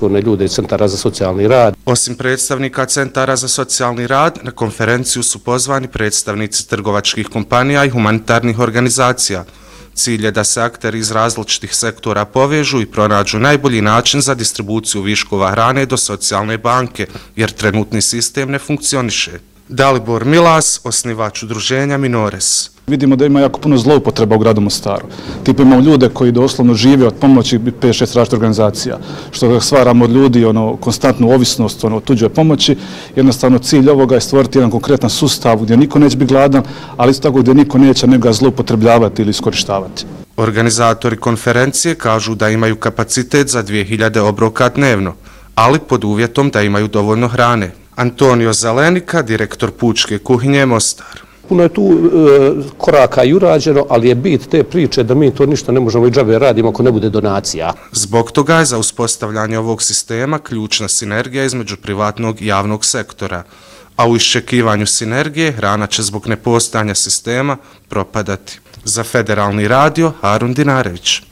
dežurne ljude iz centara za socijalni rad. Osim predstavnika centara za socijalni rad, na konferenciju su pozvani predstavnici trgovačkih kompanija i humanitarnih organizacija. Cilj je da se akteri iz različitih sektora povežu i pronađu najbolji način za distribuciju viškova hrane do socijalne banke, jer trenutni sistem ne funkcioniše. Dalibor Milas, osnivač udruženja Minores. Vidimo da ima jako puno zloupotreba u gradu Mostaru. Tipa imamo ljude koji doslovno žive od pomoći 5-6 različitih organizacija, što stvaramo od ljudi konstantnu ovisnost tuđoj pomoći. Jednostavno cilj ovoga je stvoriti jedan konkretan sustav gdje niko neće biti gladan, ali isto tako gdje niko neće njega zloupotrebljavati ili iskorištavati. Organizatori konferencije kažu da imaju kapacitet za 2000 obroka dnevno, ali pod uvjetom da imaju dovoljno hrane. Antonio Zelenika, direktor pučke kuhinje Mostar. Puno je tu koraka i urađeno, ali je bit te priče da mi to ništa ne možemo i džabe radimo ako ne bude donacija. Zbog toga je za uspostavljanje ovog sistema ključna sinergija između privatnog i javnog sektora, a u iščekivanju sinergije hrana će zbog nepostojanja sistema propadati. Za Federalni radio, Harun Dinarević.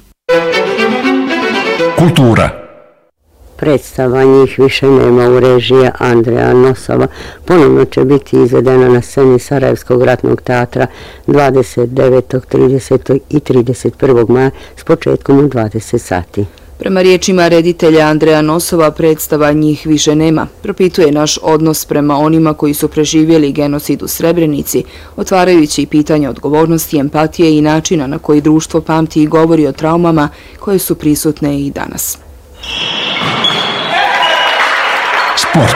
Kultura. Predstava Njih više nema u režiji Andreja Nosova ponovno će biti izvedena na sceni Sarajevskog ratnog teatra 29., 30. i 31. maja s početkom u 20 sati. Prema riječima reditelja Andreja Nosova, predstava Njih više nema propituje naš odnos prema onima koji su preživjeli genocid u Srebrenici, otvarajući pitanja odgovornosti, empatije i načina na koji društvo pamti i govori o traumama koje su prisutne i danas. Sport.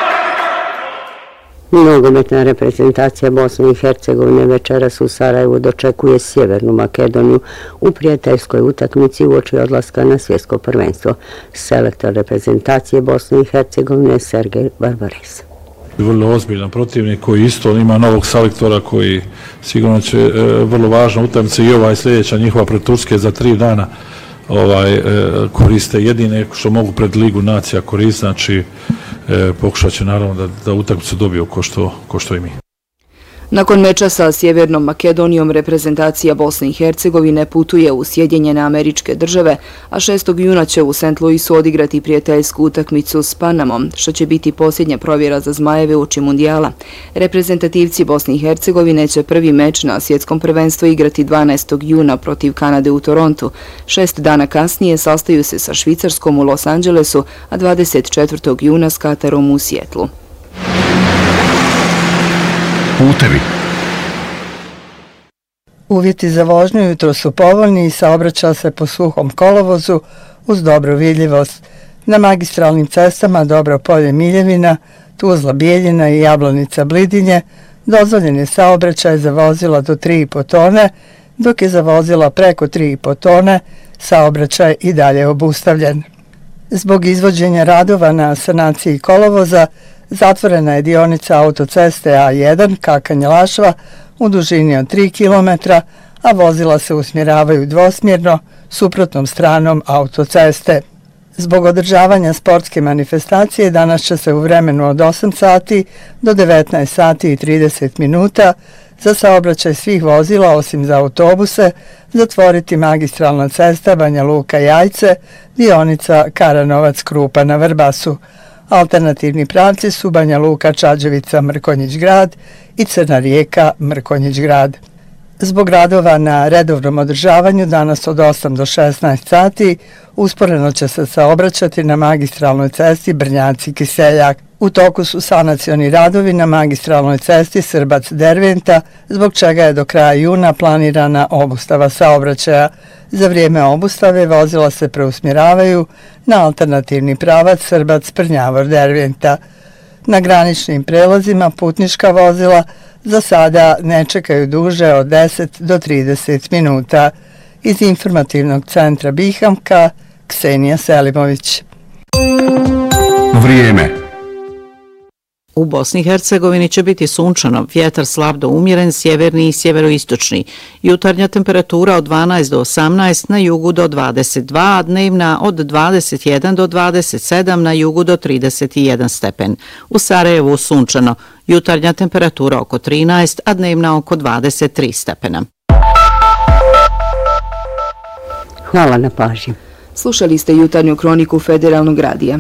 Nogometna reprezentacija Bosne i Hercegovine večeras u Sarajevu dočekuje Sjevernu Makedoniju u prijateljskoj utakmici uoči odlaska na svjetsko prvenstvo. Selektor reprezentacije Bosne i Hercegovine Sergej Barbares. Vrlo ozbiljan protivnik koji isto ima novog selektora koji sigurno će vrlo važna utakmica i ova sljedeća njihova pred Turske za 3 dana koriste jedine što mogu pred Ligu nacija koristiti, znači pokušat će naravno da utakmicu dobiju ko što i mi. Nakon meča sa Sjevernom Makedonijom, reprezentacija Bosne i Hercegovine putuje u Sjedinjene Američke Države, a 6. juna će u St. Louisu odigrati prijateljsku utakmicu s Panamom, što će biti posljednja provjera za Zmajeve uoči mundijala. Reprezentativci Bosne i Hercegovine će prvi meč na svjetskom prvenstvu igrati 12. juna protiv Kanade u Torontu. 6 dana kasnije sastaju se sa Švicarskom u Los Angelesu, a 24. juna s Katarom u Sijetlu. Putevi. Uvjeti za vožnju jutro su povoljni i saobraća se po suhom kolovozu uz dobru vidljivost. Na magistralnim cestama Dobro Polje Miljevina, Tuzla Bijeljina i Jablonica Blidinje dozvoljen je saobraćaj za vozila do 3,5 tone, dok je za vozila preko 3,5 tone saobraćaj i dalje obustavljen. Zbog izvođenja radova na sanaciji kolovoza, zatvorena je dionica autoceste A1 Kakanje-Lašva u dužini od 3 km, a vozila se usmjeravaju dvosmjerno suprotnom stranom autoceste. Zbog održavanja sportske manifestacije danas će se u vremenu od 8 sati do 19 sati i 30 minuta za saobraćaj svih vozila osim za autobuse zatvoriti magistralna cesta Banja Luka-Jajce, dionica Karanovac-Krupa na Vrbasu. Alternativni pravci su Banja Luka-Čađevica-Mrkonjić grad i Crna Rijeka-Mrkonjić grad. Zbog radova na redovnom održavanju danas od 8 do 16 sati usporeno će se saobraćati na magistralnoj cesti Brnjaci-Kiseljak. U toku su sanacioni radovi na magistralnoj cesti Srbac-Derventa, zbog čega je do kraja juna planirana obustava saobraćaja. Za vrijeme obustave vozila se preusmjeravaju na alternativni pravac Srbac-Prnjavor-Derventa. Na graničnim prelazima putnička vozila za sada ne čekaju duže od 10 do 30 minuta. Iz informativnog centra Bihamka, Ksenija Selimović. Vrijeme. U Bosni i Hercegovini će biti sunčano, vjetar slab do umjeren, sjeverni i sjeveroistočni. Jutarnja temperatura od 12 do 18, na jugu do 22, a dnevna od 21 do 27, na jugu do 31 stepen. U Sarajevu sunčano, jutarnja temperatura oko 13, a dnevna oko 23 stepena. Hvala na pažnji. Slušali ste jutarnju kroniku Federalnog radija.